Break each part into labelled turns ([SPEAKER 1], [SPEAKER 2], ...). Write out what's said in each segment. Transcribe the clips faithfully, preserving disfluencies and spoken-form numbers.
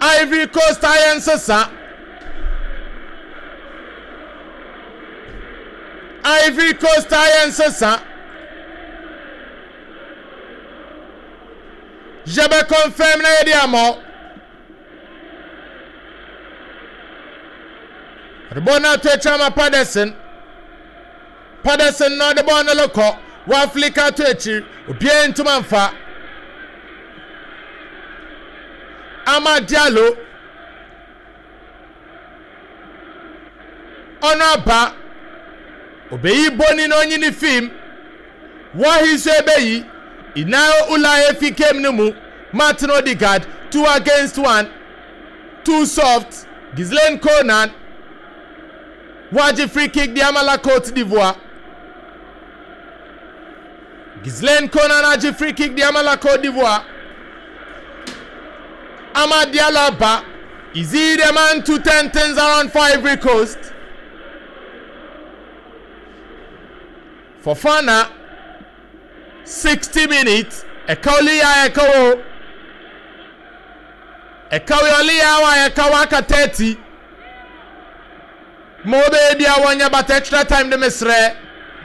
[SPEAKER 1] Ivory Coast Iron Sasa. Ivory Coast Iron Sasa. Je vais confirmer les diamants. The bona to Chama Paderson. Paderson no the bona loco. Wa flicker to echi. Bien to manfa. Ama Diallo. Onaba. Obeyi boni no nyini film. Wa hi so ebeyi. Inao Ulaye fi came numu. Martin Odegaard. Two against one. Two soft. Ghislaine Conan. Waji free kick the Amala Côte d'Ivoire. Ghislaine Conan aji free kick the Amala Côte d'Ivoire. Amad Diallo ba. Is he the man to ten tens around for Ivory Coast? Fofana. sixty minutes. Ekaulia ekawo. Ekaulia wa ekawaka thirty. Mobe dia wanya but extra time de Misre.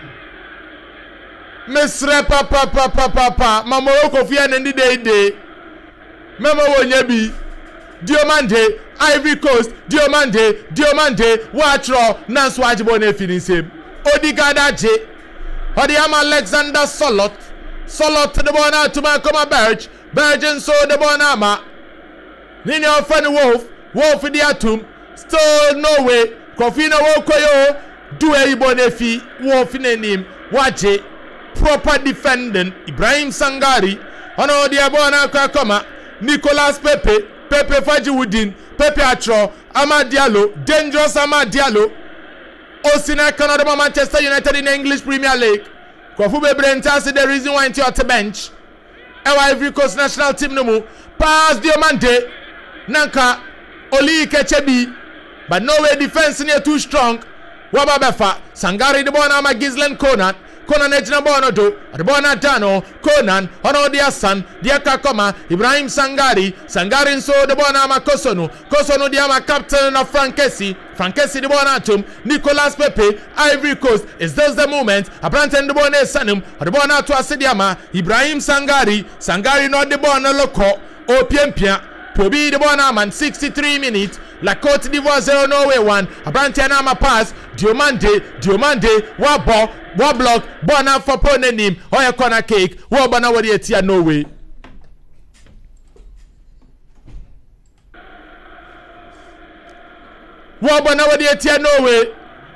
[SPEAKER 1] Misre papa papa papa. Mamoroko fia nendi day day. Memo wonya bi. Diomande, Ivory Coast, Diomande, Diomande, Watro, Nanswaji bone finish him. Odegaard aje. Odiam Alexander Solot. Solot to the bona to my come Berge. Berge and so the bonama. Nino Fanny Wolf. Wolf in the atom. Still no way. Kofina Wokoyo. Do a bonefi. Wolf in a name. Waje. Proper defending. Ibrahim Sangari. Ono the bona kakoma. Nicolas Pepe. Pepe Fajiwoodin. Pepe Atro. Amad Diallo. Dangerous Amad Diallo. Osina Canada Manchester United in the English Premier League. Kofube Brenta said the reason why into at the bench. Ewa Ivory Coast national team no mu. Pass Diomande. Nanka Oli Kechebi. But no way defense near too strong. Wababefa. Sangari the bona ma Ghislaine Conan. Conan ejina bono do. The bona Dano. Conan. Ono dia son. Dia Kakoma. Ibrahim Sangari. Sangari nso the bona ma Kosono. Kosono dia ma captain of Frankesi. Frankesi the bona tum. Nicolas Pepe. Ivory Coast. Is this the moment? Abranten the bona sanum. The bona to Asidiama. Ibrahim Sangari. Sangari not the bona loco. O Piempia. Pobi the bona man. sixty-three minutes. La Côte d'Ivoire zero Norway one. Abranten ama pass. Diomande. Diomande. Wabo. Wa block. Bona for ponenim. Oya corner cake. Wa bona wadi etia Norway. Wa bona wadi etia Norway.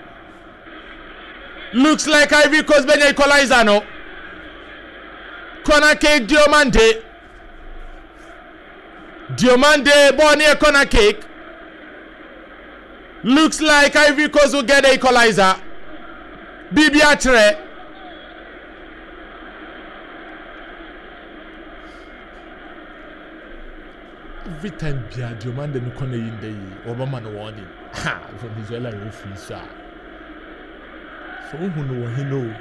[SPEAKER 1] Looks like Ivory Coast benye equalizer no. Corner cake Diomande. Diomande Bonnie corner cake. Looks like Ivory Coast will get the equalizer. Bibi Atre. Every time Bia Diomande no corner in the Obama no warning. Ha, from Venezuela referee sir. So who know he know.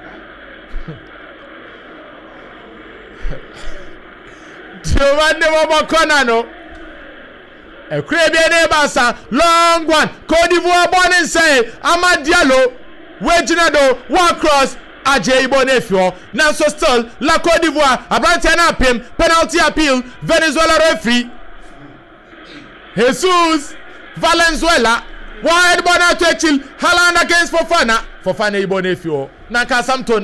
[SPEAKER 1] Diomande Obama corner no. A crabby neighbor, long one. Côte d'Ivoire born and say, Amad Diallo, Wejinado, one cross, Ajay Bonefio. Now so still, La Côte d'Ivoire, Abrantian Apim, penalty appeal, Venezuela referee. Jesus, Valenzuela, wide border to chill, Haaland against Fofana, Fofana Bonefio. Nanka Samton.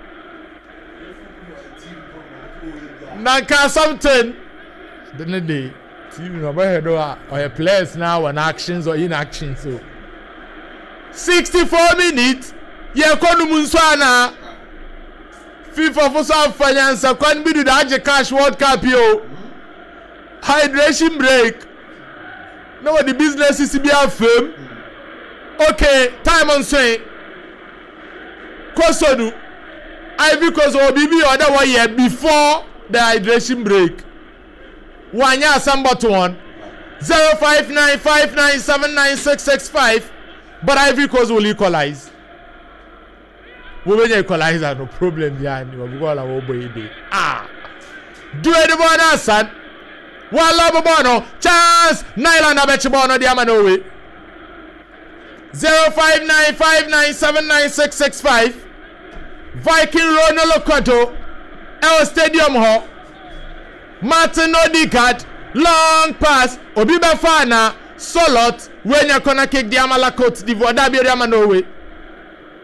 [SPEAKER 1] Nanka Samton. Didn't they? Team no head or or players now on actions or inaction so sixty-four minutes ye konu munsana FIFA for some finance can be do the cash World Cup yo hydration break no the business is be a firm okay time on say Kosonu Ivory Coast or B B other one year before the hydration break. Wanya Samba to one zero five nine five nine seven nine six six five. But Ivory Coast will equalize. We will equalize, no problem behind you. Ah, do it the one son. Walla Bobono, chance, Nyland Abetchibono, the Amanowe. zero five nine five nine seven nine six six five. Viking Ronald Lokoto, El Stadium Ho. Martin Odegaard, long pass, Obi Bafana, Solot, when you're gonna kick the Amala Cote d'Ivoire, Dabi Amanowe.